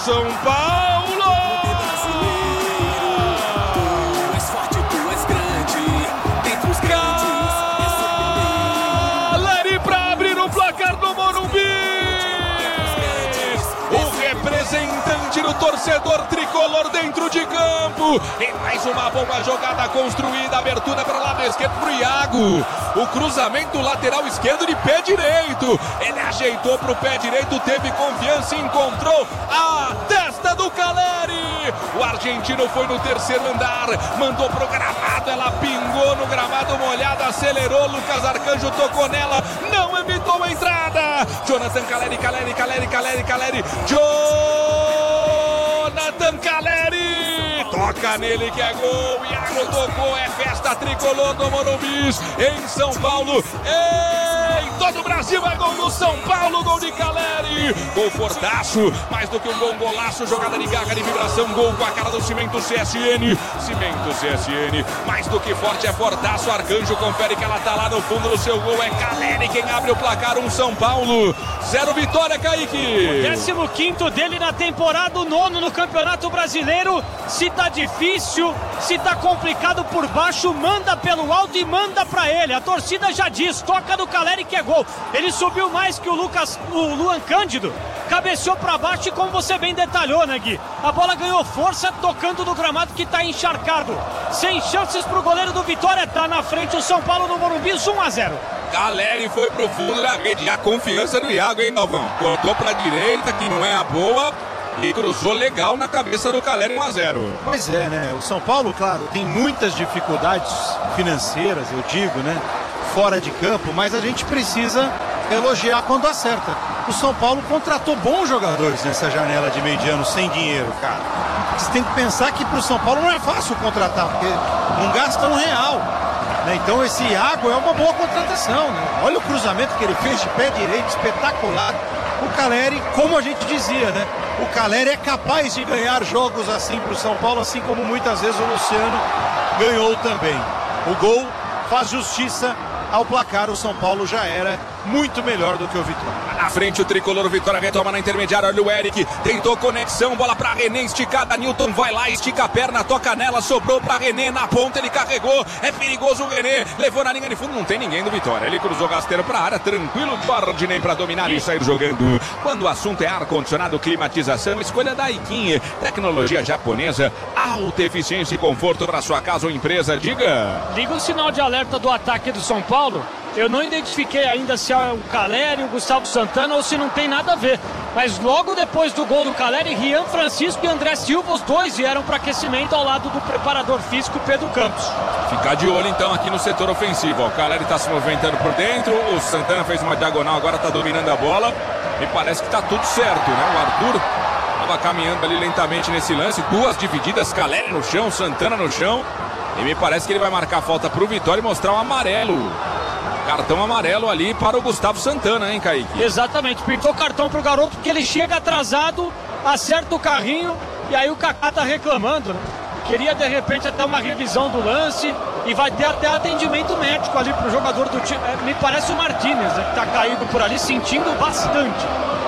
São Paulo! Mais forte, tu és grande. Dentre os grandes, Caleri pra abrir o placar do Morumbi! O representante do torcedor tricolor dentro de campo. E mais uma boa jogada construída. Abertura para o lado esquerdo pro Iago. O cruzamento lateral esquerdo de pé direito. Ele ajeitou pro pé direito, teve confiança e encontrou a testa do Caleri. O argentino foi no terceiro andar, mandou pro gramado, ela pingou no gramado molhado, acelerou, Lucas Arcanjo tocou nela, não evitou a entrada. Jonathan Caleri, Jonathan Caleri, toca nele que é gol, Iago tocou, é festa tricolor do Morumbi, em São Paulo, em todo o Brasil é gol do São Paulo, gol de Caleri, gol fortaço, mais do que um gol, um golaço, jogada de garra, de vibração, gol com a cara do Cimento CSN, mais do que forte, é fortaço, Arcanjo confere que ela tá lá no fundo do seu gol, é Caleri quem abre o placar, São Paulo, 0 vitória, Kaique. 15º dele na temporada, o 9º no Campeonato Brasileiro. Se tá difícil, se tá complicado por baixo, manda pelo alto e manda pra ele. A torcida já diz, toca do Caleri que é gol. Ele subiu mais que o Luan Cândido, cabeceou pra baixo e como você bem detalhou, né, Gui? A bola ganhou força tocando no gramado que tá encharcado. Sem chances pro goleiro do Vitória, tá na frente o São Paulo no Morumbi, 1-0. Caleri foi pro fundo da rede, a confiança do Iago, hein, Galvão? Cortou pra direita, que não é a boa, e cruzou legal na cabeça do Caleri, 1-0. Pois é, né? O São Paulo, claro, tem muitas dificuldades financeiras, eu digo, né? Fora de campo, mas a gente precisa elogiar quando acerta. O São Paulo contratou bons jogadores nessa janela de meio de ano sem dinheiro, cara. Você tem que pensar que pro São Paulo não é fácil contratar, porque não gasta R$1. Então esse Iago é uma boa contratação, né? Olha o cruzamento que ele fez de pé direito, espetacular. O Caleri, como a gente dizia, né? O Caleri é capaz de ganhar jogos assim pro São Paulo, assim como muitas vezes o Luciano ganhou também. O gol faz justiça ao placar, o São Paulo já era muito melhor do que o Vitória. Na frente o tricolor, o Vitória retoma na intermediária, olha o Eric, tentou conexão, bola pra René, esticada, Newton vai lá, estica a perna, toca nela, sobrou pra René, na ponta ele carregou, é perigoso o René, levou na linha de fundo, não tem ninguém do Vitória, ele cruzou rasteiro pra área, tranquilo, Jorginei pra dominar e sair jogando. Quando o assunto é ar-condicionado, climatização, escolha da Daikin, tecnologia japonesa, alta eficiência e conforto pra sua casa ou empresa, diga. Liga o sinal de alerta do ataque do São Paulo. Eu não identifiquei ainda se é o Caleri, o Gustavo Santana ou se não tem nada a ver. Mas logo depois do gol do Caleri, Rian Francisco e André Silva, os dois vieram para aquecimento ao lado do preparador físico Pedro Campos. Ficar de olho então aqui no setor ofensivo. O Caleri está se movimentando por dentro, o Santana fez uma diagonal, agora está dominando a bola. Me parece que está tudo certo, né? O Arthur estava caminhando ali lentamente nesse lance, duas divididas, Caleri no chão, Santana no chão. E me parece que ele vai marcar a falta para o Vitória e mostrar um amarelo. Cartão amarelo ali para o Gustavo Santana, hein, Kaique? Exatamente, pintou cartão pro garoto porque ele chega atrasado, acerta o carrinho e aí o Kaká tá reclamando, né? Queria de repente até uma revisão do lance e vai ter até atendimento médico ali pro jogador do time. Me parece o Martínez, né, que tá caído por ali, sentindo bastante.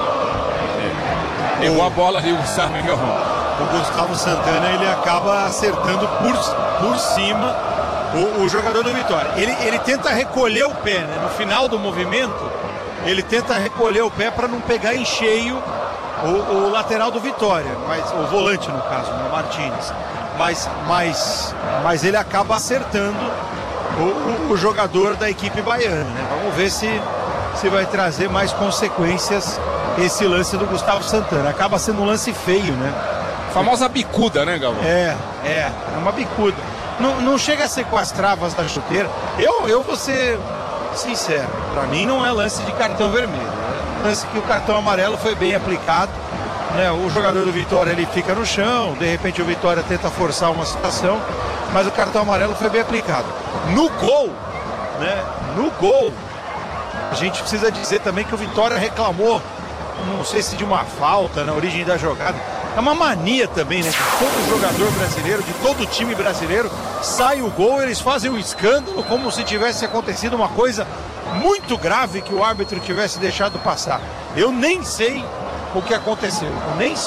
Errou a bola ali, o Gustavo. O Gustavo Santana, ele acaba acertando por cima o jogador do Vitória. Ele tenta recolher o pé, né? No final do movimento, ele tenta recolher o pé para não pegar em cheio o lateral do Vitória, mas o volante no caso, né? O Martínez. Mas ele acaba acertando o jogador da equipe baiana, né? Vamos ver se vai trazer mais consequências esse lance do Gustavo Santana. Acaba sendo um lance feio, né? Famosa bicuda, né, Galvão? É uma bicuda. Não chega a ser com as travas da chuteira. Eu vou ser sincero, pra mim não é lance de cartão vermelho. É lance que o cartão amarelo foi bem aplicado, né? O jogador do Vitória, ele fica no chão, de repente o Vitória tenta forçar uma situação, mas o cartão amarelo foi bem aplicado. No gol, né? No gol, a gente precisa dizer também que o Vitória reclamou, não sei se de uma falta na origem da jogada. É uma mania também, né? De todo jogador brasileiro, de todo time brasileiro, sai o gol, eles fazem um escândalo como se tivesse acontecido uma coisa muito grave que o árbitro tivesse deixado passar. Eu nem sei o que aconteceu, eu nem sei.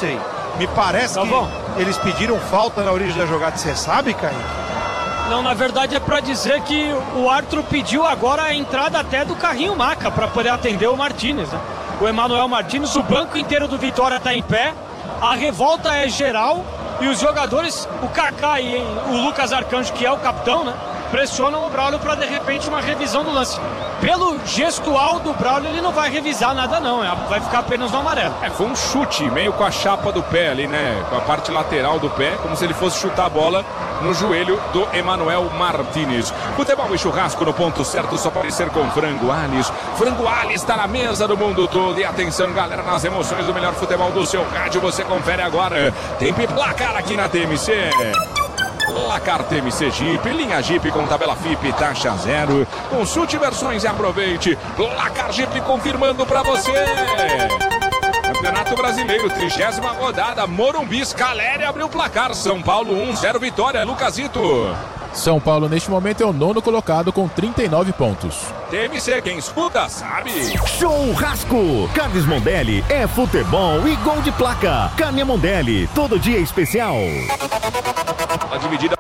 Me parece que eles pediram falta na origem da jogada, você sabe, Caio? Não, na verdade é para dizer que o árbitro pediu agora a entrada até do carrinho maca para poder atender o Martínez, né? O Emanuel Martínez, o banco inteiro do Vitória está em pé, a revolta é geral e os jogadores, o Kaká e o Lucas Arcanjo, que é o capitão, né? Pressionam o Braulio para de repente uma revisão do lance. Pelo gestual do Braulio, ele não vai revisar nada não, vai ficar apenas no amarelo. Foi um chute meio com a chapa do pé ali, né? Com a parte lateral do pé, como se ele fosse chutar a bola no joelho do Emanuel Martínez. Futebol e churrasco no ponto certo, só pode ser com Frango Alis. Frango Alis está na mesa do mundo todo. E atenção, galera, nas emoções do melhor futebol do seu rádio, você confere agora. Tem placar aqui na TMC. Placar TMC Jeep, linha Jeep com tabela FIP, taxa zero. Consulte versões e aproveite. Placar Jeep confirmando pra você. Campeonato Brasileiro, 30ª rodada. Morumbi, Scaleri abriu o placar. São Paulo 1-0, Vitória. Lucasito. São Paulo neste momento é o 9º colocado com 39 pontos. TMC, quem escuta sabe. Churrasco. Carnes Mondelli é futebol e gol de placa. Carne Mondelli, todo dia especial. A dividida.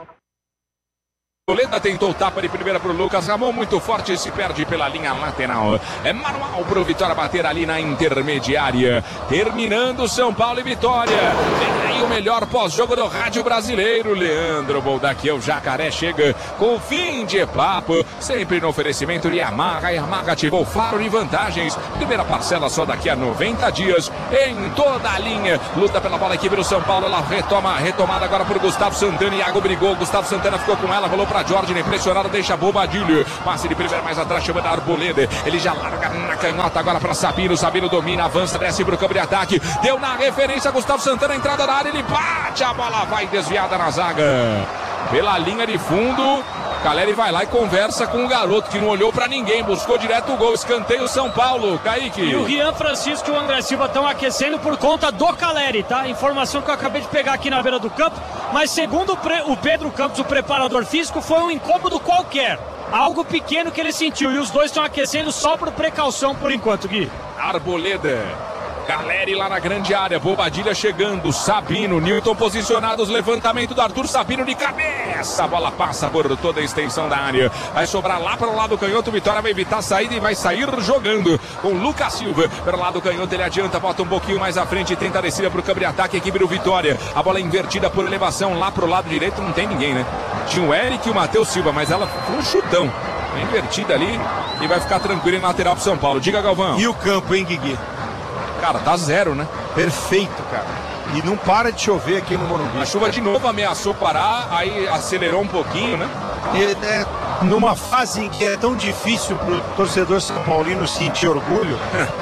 Boleda tentou tapa de primeira pro Lucas Ramon, muito forte, se perde pela linha lateral. É manual pro Vitória bater ali na intermediária. Terminando São Paulo e Vitória. Vem aí o melhor pós-jogo do rádio brasileiro. Leandro Boldaquiel, o Jacaré chega com fim de papo, sempre no oferecimento de Yamaha. A Yamaha ativou o faro de vantagens. Primeira parcela só daqui a 90 dias em toda a linha. Luta pela bola, a equipe do São Paulo, ela retomada agora por Gustavo Santana. Iago brigou, Gustavo Santana ficou com ela, rolou pra Jorge, impressionado, deixa Bobadilho. Passe de primeira mais atrás, chama da Arboleda. Ele já larga na canhota agora para Sabino. Sabino domina, avança, desce pro campo de ataque. Deu na referência, Gustavo Santana, entrada na área, ele bate, a bola vai desviada na zaga. Pela linha de fundo, Caleri vai lá e conversa com o garoto que não olhou pra ninguém, buscou direto o gol, escanteio São Paulo, Kaique. E o Rian Francisco e o André Silva estão aquecendo por conta do Caleri, tá? Informação que eu acabei de pegar aqui na beira do campo, mas segundo o Pedro Campos, o preparador físico, foi um incômodo qualquer, algo pequeno que ele sentiu, e os dois estão aquecendo só por precaução por enquanto, Gui. Arboleda. Caleri lá na grande área, Bobadilha chegando, Sabino, Newton posicionados, levantamento do Arthur Sabino de cabeça, a bola passa por toda a extensão da área, vai sobrar lá para o lado canhoto, Vitória vai evitar a saída e vai sair jogando com Lucas Silva, para o lado canhoto ele adianta, bota um pouquinho mais à frente, tenta a descida para o campo de ataque, equipe do Vitória, a bola invertida por elevação, lá para o lado direito não tem ninguém, né? Tinha o Eric e o Matheus Silva, mas ela foi um chutão, invertida ali e vai ficar tranquilo em lateral para São Paulo, diga Galvão. E o campo, hein, Guigui? Cara, tá zero, né? Perfeito, cara. E não para de chover aqui no Morumbi. A chuva de novo ameaçou parar, aí acelerou um pouquinho, né? Numa fase em que é tão difícil pro torcedor são paulino sentir orgulho,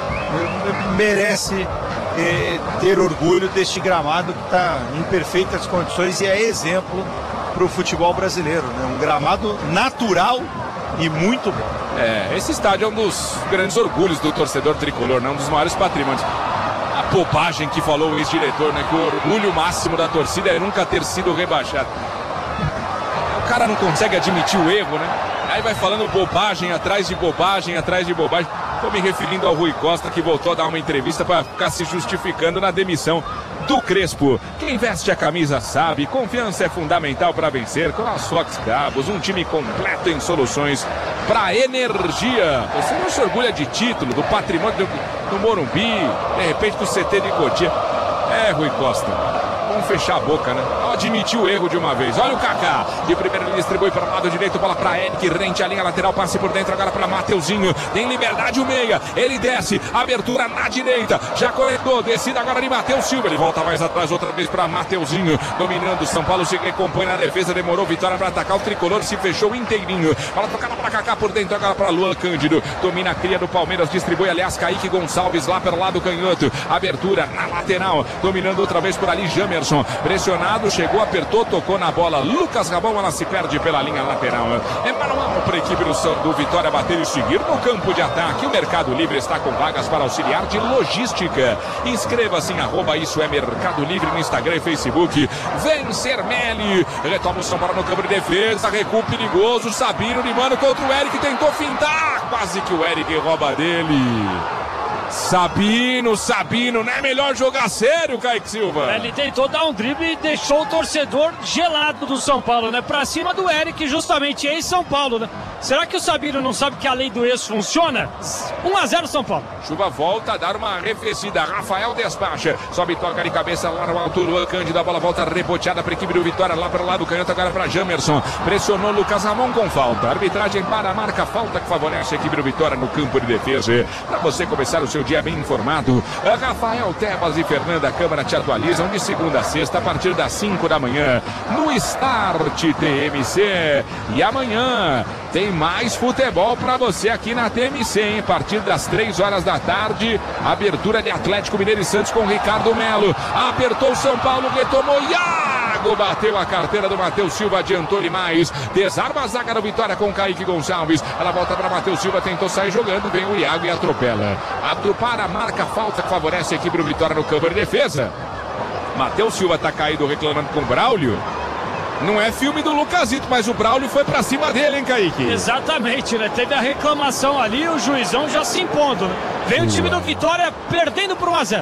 merece ter orgulho deste gramado que está em perfeitas condições e é exemplo pro futebol brasileiro, né? Um gramado natural e muito bom. Esse estádio é um dos grandes orgulhos do torcedor tricolor, né? Um dos maiores patrimônios. A bobagem que falou o ex-diretor, né? Que o orgulho máximo da torcida é nunca ter sido rebaixado. O cara não consegue admitir o erro, né? Aí vai falando bobagem atrás de bobagem, atrás de bobagem. Estou me referindo ao Rui Costa, que voltou a dar uma entrevista para ficar se justificando na demissão do Crespo. Quem veste a camisa sabe, confiança é fundamental para vencer. Com as Fox Cabos, um time completo em soluções para energia. Você não se orgulha de título, do patrimônio do Morumbi, de repente com o CT de Cotia. Rui Costa, vamos fechar a boca, né? Admitiu o erro de uma vez. Olha o Kaká, de primeira ele distribui para o lado direito, bola para Eric, rente a linha lateral, passe por dentro agora para Mateuzinho, tem liberdade o meia, ele desce, abertura na direita, já conectou, descida agora de Matheus Silva, ele volta mais atrás outra vez para Mateuzinho, dominando, São Paulo se recompõe na defesa, demorou, Vitória para atacar, o tricolor se fechou inteirinho, bola tocada para Kaká por dentro agora para Luan Cândido, domina a cria do Palmeiras, distribui aliás Kaique Gonçalves lá pelo lado canhoto, abertura na lateral, dominando outra vez por ali Jamerson, pressionado, chegou, apertou, tocou na bola, Lucas Rabão, ela se perde pela linha lateral, é manual para a equipe do Vitória bater e seguir no campo de ataque, o Mercado Livre está com vagas para auxiliar de logística, inscreva-se em @isso é Mercado Livre no Instagram e Facebook, Vencer Meli, retoma o São Paulo no campo de defesa, recuo perigoso, Sabino de mano contra o Eric, tentou fintar, quase que o Eric rouba dele. Sabino, não é melhor jogar sério, Kaique Silva? Ele tentou dar um drible e deixou o torcedor gelado do São Paulo, né? Pra cima do Eric, justamente ex-São Paulo, né? Será que o Sabino não sabe que a lei do ex funciona? 1-0 São Paulo. Chuva volta a dar uma arrefecida. Rafael despacha. Sobe, toca de cabeça lá no alto. Luan Cândido. A bola volta reboteada para a equipe do Vitória. Lá para o lado canhoto agora para Jamerson. Pressionou Lucas Ramon com falta. Arbitragem para a marca. Falta que favorece a equipe do Vitória no campo de defesa. Para você começar o seu dia bem informado. Rafael Tebas e Fernanda Câmara te atualizam de segunda a sexta a partir das 5 da manhã. No Start TMC. E amanhã tem mais futebol para você aqui na TMC, hein? A partir das 3 horas da tarde, abertura de Atlético Mineiro e Santos com Ricardo Melo. Apertou o São Paulo, retomou Iago, bateu a carteira do Matheus Silva, adiantou-lhe mais. Desarma a zaga do Vitória com Kaique Gonçalves. Ela volta para Matheus Silva, tentou sair jogando, vem o Iago e atropela. Abdo para a marca, falta que favorece a equipe do Vitória no campo de defesa. Matheus Silva está caído reclamando com o Braulio. Não é filme do Lucasito, mas o Braulio foi pra cima dele, hein, Kaique? Exatamente, né? Teve a reclamação ali, o juizão já se impondo, né? Vem o time do Vitória perdendo por 1-0.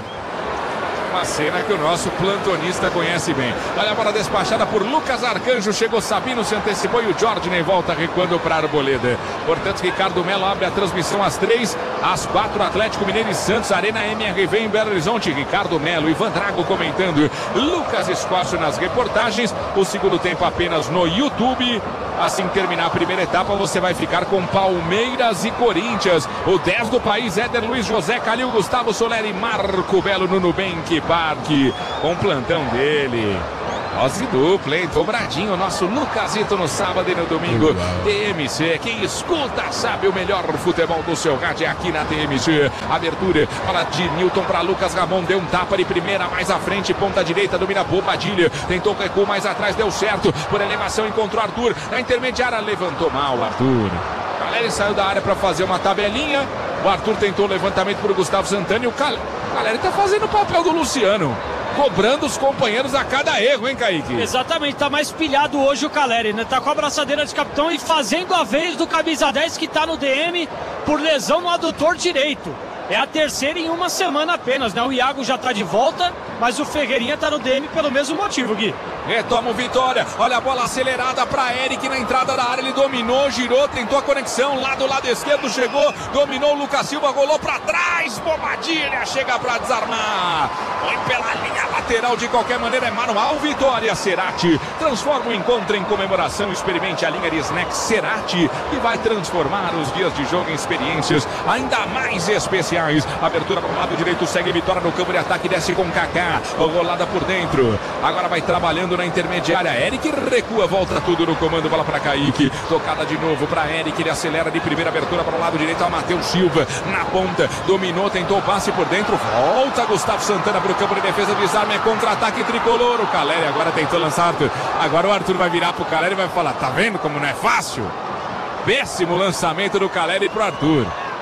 Uma cena que o nosso plantonista conhece bem. Olha a bola despachada por Lucas Arcanjo. Chegou Sabino, se antecipou e o Jordan volta recuando para a Arboleda. Portanto, Ricardo Melo abre a transmissão às 3, às 4, Atlético Mineiro e Santos, Arena MRV em Belo Horizonte. Ricardo Melo, Ivan Drago comentando, Lucas Escócio nas reportagens. O segundo tempo apenas no YouTube. Assim que terminar a primeira etapa, você vai ficar com Palmeiras e Corinthians. O 10 do país, Éder Luiz José, Calil, Gustavo Soler e Marco Belo no Nubank Parque. Com o plantão dele. Dose dupla, hein? Dobradinho, nosso Lucasito no sábado e no domingo. TMC, quem escuta sabe o melhor futebol do seu rádio é aqui na TMC. Abertura, bola de Newton para Lucas Ramon, deu um tapa de primeira, mais à frente, ponta direita, domina Bobadilha. Tentou recuo mais atrás, deu certo. Por elevação encontrou Arthur, na intermediária levantou mal Arthur. Caleri saiu da área para fazer uma tabelinha. O Arthur tentou o levantamento para o Gustavo Santana e o Caleri tá fazendo o papel do Luciano. Cobrando os companheiros a cada erro, hein, Kaique? Exatamente, tá mais pilhado hoje o Caleri, né? Tá com a braçadeira de capitão e fazendo a vez do camisa 10 que tá no DM por lesão no adutor direito. É a terceira em uma semana apenas, né? O Iago já tá de volta, mas o Ferreirinha tá no DM pelo mesmo motivo, Gui. Retoma o Vitória, olha a bola acelerada para Eric na entrada da área, ele dominou, girou, tentou a conexão, lá do lado esquerdo, chegou, dominou o Lucas Silva, rolou para trás, Bobadilha, chega para desarmar, foi pela linha lateral, de qualquer maneira é manual, Vitória, Cerati, transforma o encontro em comemoração, experimente a linha de snacks Cerati, que vai transformar os dias de jogo em experiências ainda mais especiais. Abertura para o lado direito, segue Vitória no campo de ataque, desce com Kaká, rolada por dentro, agora vai trabalhando na intermediária, Eric recua, volta tudo no comando, bola para Kaique, tocada de novo para Eric, ele acelera de primeira, abertura para o lado direito, a Matheus Silva na ponta, dominou, tentou o passe por dentro, volta Gustavo Santana para o campo de defesa, desarme, é contra-ataque tricolor, o Caleri agora tentou lançar, agora o Arthur vai virar pro Caleri e vai falar, tá vendo como não é fácil? Péssimo lançamento do Caleri pro Arthur.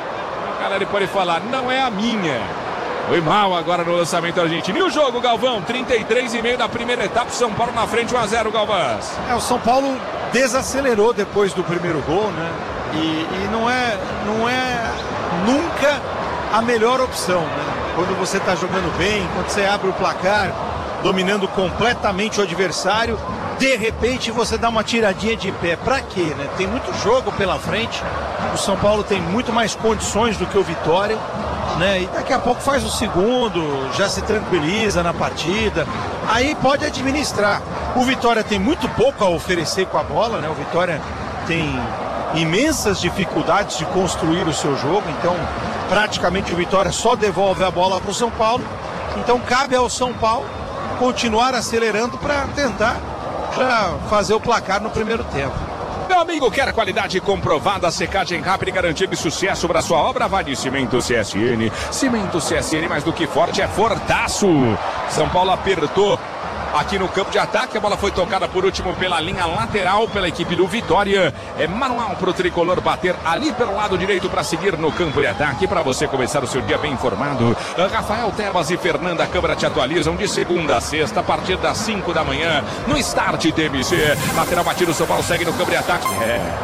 O Caleri pode falar, não é a minha. Foi mal agora no lançamento argentino. E o jogo, Galvão? 33,5 da primeira etapa. São Paulo na frente, 1-0, Galvãs. O São Paulo desacelerou depois do primeiro gol, né? E não é nunca a melhor opção, né? Quando você está jogando bem, quando você abre o placar, dominando completamente o adversário, de repente você dá uma tiradinha de pé. Pra quê, né? Tem muito jogo pela frente. O São Paulo tem muito mais condições do que o Vitória, né? E daqui a pouco faz o segundo, já se tranquiliza na partida, aí pode administrar. O Vitória tem muito pouco a oferecer com a bola, né? O Vitória tem imensas dificuldades de construir o seu jogo, então praticamente o Vitória só devolve a bola para o São Paulo. Então cabe ao São Paulo continuar acelerando para tentar já fazer o placar no primeiro tempo. Meu amigo, quer qualidade comprovada, secagem rápida e garantia de sucesso para sua obra? Vai de Cimento CSN. Cimento CSN, mais do que forte, é fortaço. São Paulo apertou aqui no campo de ataque, a bola foi tocada por último pela linha lateral, pela equipe do Vitória. É manual para o tricolor bater ali pelo lado direito para seguir no campo de ataque, para você começar o seu dia bem informado. Rafael Tebas e Fernanda Câmara te atualizam de segunda a sexta, a partir das 5 da manhã, no Start TMC. Lateral batido, o São Paulo segue no campo de ataque.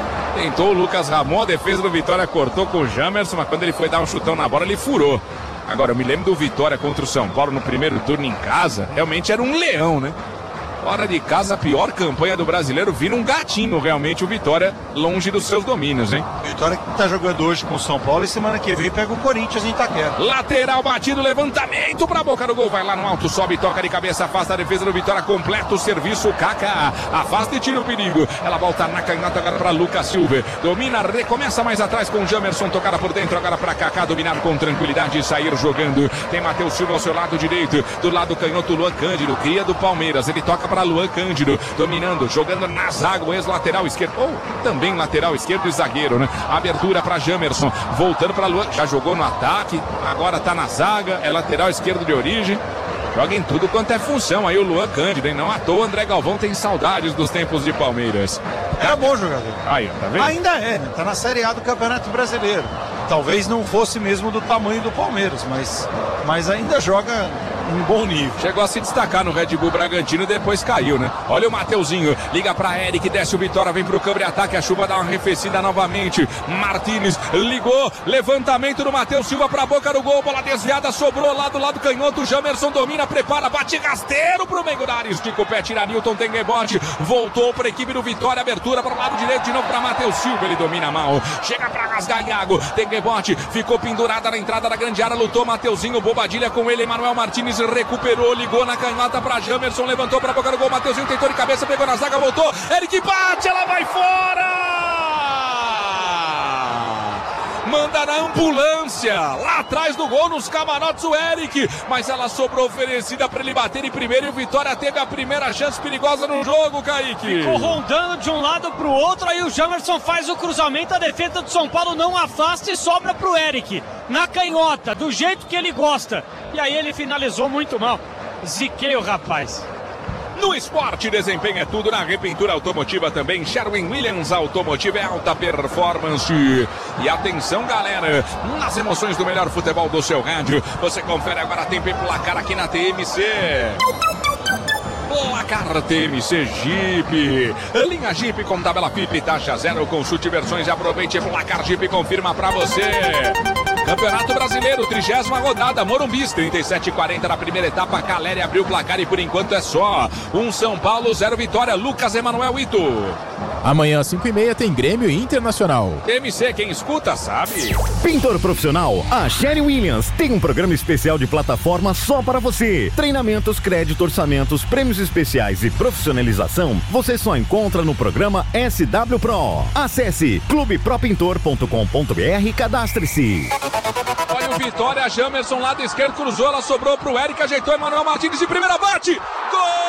Tentou o Lucas Ramon, a defesa do Vitória cortou com o Jamerson, mas quando ele foi dar um chutão na bola, ele furou. Agora, eu me lembro do Vitória contra o São Paulo no primeiro turno em casa. Realmente era um leão, né? Fora de casa, a pior campanha do brasileiro, vira um gatinho realmente o Vitória, longe dos seus domínios, hein? Vitória que tá jogando hoje com o São Paulo e semana que vem pega o Corinthians em Itaquera. Lateral batido, levantamento pra boca do gol, vai lá no alto, sobe, toca de cabeça, afasta a defesa do Vitória, completa o serviço, Kaká, afasta e tira o perigo. Ela volta na canhota agora pra Lucas Silva, domina, recomeça mais atrás com o Jamerson, tocada por dentro agora pra Kaká, dominar com tranquilidade e sair jogando. Tem Matheus Silva ao seu lado direito, do lado canhoto Luan Cândido, cria do Palmeiras, ele toca para Luan Cândido, dominando, jogando na zaga, o ex-lateral esquerdo, ou também lateral esquerdo e zagueiro, né? Abertura para Jamerson, voltando para Luan, já jogou no ataque, agora tá na zaga, é lateral esquerdo de origem. Joga em tudo quanto é função aí o Luan Cândido, hein? Não à toa, André Galvão tem saudades dos tempos de Palmeiras. Era bom jogador. Aí, tá vendo? Ainda é, né? Tá na Série A do Campeonato Brasileiro. Talvez não fosse mesmo do tamanho do Palmeiras, mas ainda joga em bom nível. Chegou a se destacar no Red Bull Bragantino e depois caiu, né? Olha o Mateuzinho, liga pra Eric, desce o Vitória, vem pro campo de ataque, a chuva dá uma arrefecida novamente. Martínez ligou, levantamento do Matheus Silva pra boca do gol, bola desviada, sobrou lá do lado canhoto, Jamerson domina, prepara, bate rasteiro pro meio da área, estica o pé, tira Newton, tem rebote, voltou pra equipe do Vitória, abertura pro lado direito, de novo pra Matheus Silva, ele domina mal, chega pra rasgar Iago, tem rebote, ficou pendurada na entrada da grande área, lutou Mateuzinho, Bobadilha com ele, Emanuel Martínez recuperou, ligou na canhota pra Jamerson, levantou pra boca do gol, Mateuzinho tentou de cabeça, pegou na zaga, voltou, Eric bate, ela vai fora! Manda na ambulância, lá atrás do gol, nos camarotes o Eric, mas ela sobrou oferecida pra ele bater em primeiro e o Vitória teve a primeira chance perigosa no jogo, Kaique. Ficou rondando de um lado pro outro, aí o Jamerson faz o cruzamento, a defesa do São Paulo não afasta e sobra pro Eric, na canhota, do jeito que ele gosta, e aí ele finalizou muito mal, ziquei o rapaz. No esporte, desempenho é tudo. Na repintura automotiva também. Sherwin-Williams Automotiva é alta performance. E atenção, galera, nas emoções do melhor futebol do seu rádio, você confere agora tempo e placar aqui na TMC. Placar TMC Jeep. Linha Jeep com tabela FIP, taxa zero. Consulte versões e aproveite. Placar Jeep confirma pra você. Campeonato Brasileiro, 30ª rodada, Morumbis, 37-40 na primeira etapa, Caleri abriu o placar e por enquanto é só. 1 São Paulo, 0 Vitória, Lucas Emanuel Ito. Amanhã, 5h30, tem Grêmio e Internacional. TMC, quem escuta sabe. Pintor profissional, a Sherwin-Williams tem um programa especial de plataforma só para você. Treinamentos, crédito, orçamentos, prêmios especiais e profissionalização, você só encontra no programa SW Pro. Acesse clubepropintor.com.br e cadastre-se. Olha o Vitória, Jamerson, lado esquerdo, cruzou, ela sobrou pro Eric, ajeitou Emanuel Martínez de primeira, bate! Gol!